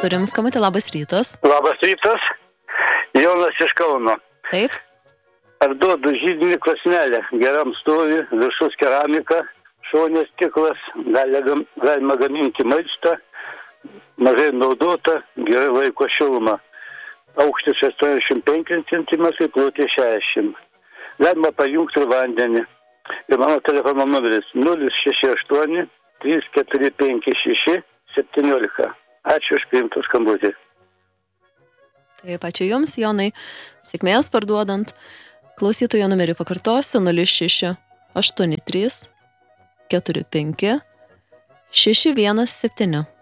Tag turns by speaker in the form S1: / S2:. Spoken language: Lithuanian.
S1: turim skambutį, labas rytas.
S2: Labas rytas, Jonas iš Kauno.
S1: Taip.
S2: Parduodu židinį krosnelę, geram stovi, viršus keramika, šonės stiklas, galima gaminti maistą, mažai naudota, gerai laiko šilumą. Aukštis 85 cm, plotis 60. Galima pajungti ir vandenį. Ir mano telefono numeris 068 3456 17. Ačiū už priimtą skambutį.
S1: Taip, ačiū Jums, Jonai. Sėkmės parduodant. Klausytojo numerį pakartosiu 0683 45 617.